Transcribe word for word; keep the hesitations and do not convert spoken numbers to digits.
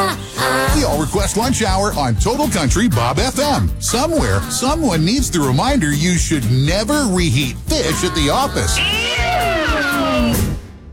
The All Request Lunch Hour on Total Country Bob F M. Somewhere, someone needs the reminder you should never reheat fish at the office.